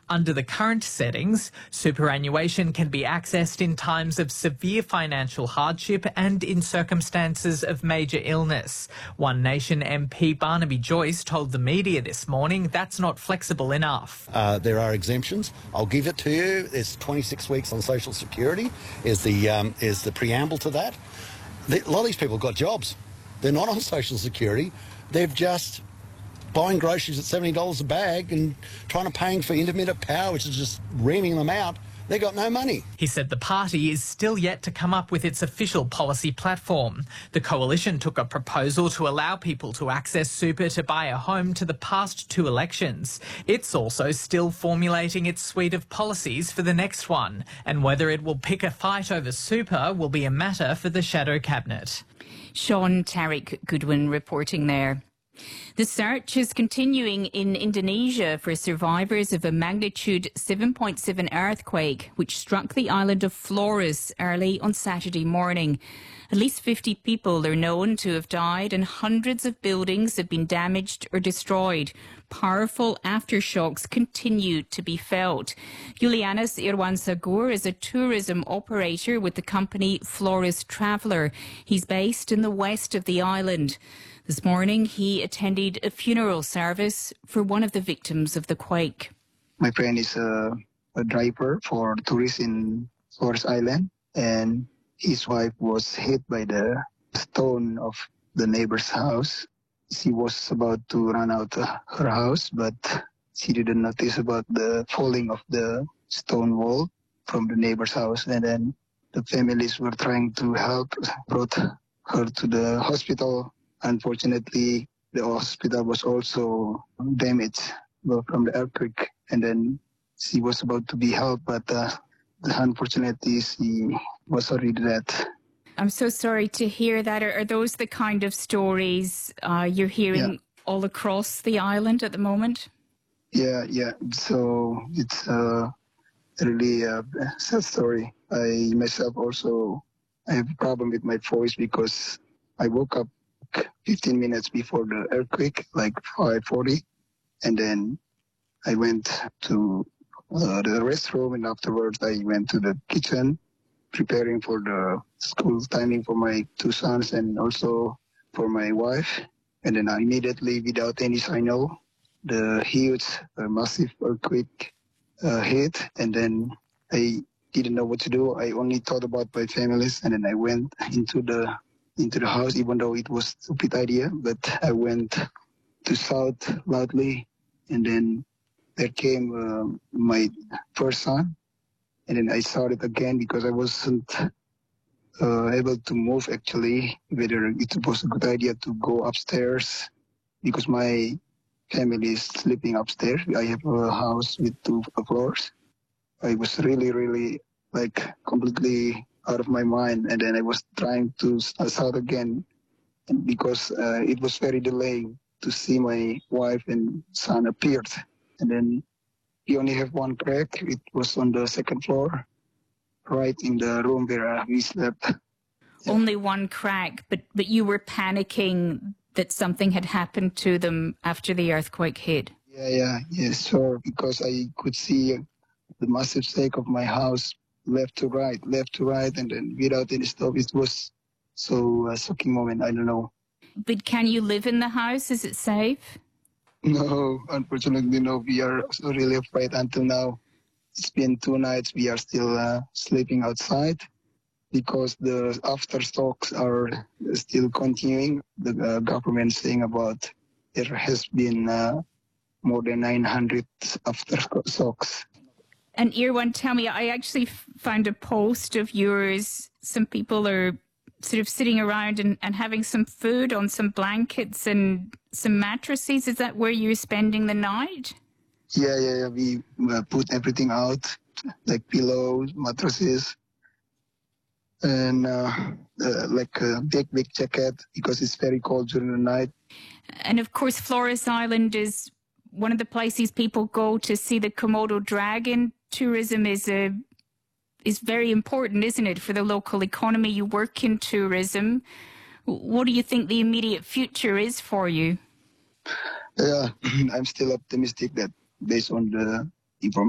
Under the current settings, superannuation can be accessed in times of severe financial hardship and in circumstances of major illness. One Nation MP Barnaby Joyce told the media this morning that's not flexible enough. There are exemptions. I'll give it to you. There's 26 weeks on Social Security is the preamble to that. A lot of these people have got jobs. They're not on Social Security. They've just buying groceries at $70 a bag and trying to pay for intermittent power, which is just reaming them out. They got no money. He said the party is still yet to come up with its official policy platform. The coalition took a proposal to allow people to access super to buy a home to the past two elections. It's also still formulating its suite of policies for the next one, and whether it will pick a fight over super will be a matter for the shadow cabinet. Sean Tariq Goodwin reporting there. The search is continuing in Indonesia for survivors of a magnitude 7.7 earthquake which struck the island of Flores early on Saturday morning. At least 50 people are known to have died and hundreds of buildings have been damaged or destroyed. Powerful aftershocks continue to be felt. Julianis Irwansagur is a tourism operator with the company Flores Traveller. He's based in the west of the island. This morning, he attended a funeral service for one of the victims of the quake. My friend is a driver for tourists in Flores Island, and his wife was hit by the stone of the neighbor's house. She was about to run out of her house, but she didn't notice about the falling of the stone wall from the neighbor's house. And then the families were trying to help, brought her to the hospital. Unfortunately, the hospital was also damaged from the earthquake, and then she was about to be helped, but unfortunately, she was already dead. I'm so sorry to hear that. Are those the kind of stories you're hearing all across the island at the moment? Yeah. So it's really a sad story. I myself also, I have a problem with my voice because I woke up 15 minutes before the earthquake, like 5:40, and then I went to the restroom, and afterwards I went to the kitchen, preparing for the school timing for my two sons and also for my wife. And then I immediately, without any signal, the huge, massive earthquake hit, and then I didn't know what to do. I only thought about my families, and then I went into the house, even though it was a stupid idea, but I went to shout loudly, and then there came my first son, and then I shouted again because I wasn't able to move actually, whether it was a good idea to go upstairs because my family is sleeping upstairs. I have a house with 2 floors. I was really completely out of my mind, and then I was trying to shout again, and because it was very delayed to see my wife and son appeared, and then we only have one crack. It was on the second floor, right in the room where we slept. Only one crack, but you were panicking that something had happened to them after the earthquake hit. Yes, sure, because I could see the massive shake of my house. Left to right, and then without any stop. It was so a shocking moment. I don't know. But can you live in the house? Is it safe? No, unfortunately, no. We are really afraid until now. It's been 2 nights. We are still sleeping outside because the aftershocks are still continuing. The government saying about there has been more than 900 aftershocks. And Irwan, tell me, I actually found a post of yours. Some people are sort of sitting around and having some food on some blankets and some mattresses. Is that where you're spending the night? Yeah. We put everything out, like pillows, mattresses, and like a big jacket because it's very cold during the night. And of course, Flores Island is one of the places people go to see the Komodo dragon. Tourism is very important, isn't it, for the local economy? You work in tourism. What do you think the immediate future is for you? Yeah, I'm still optimistic that based on the information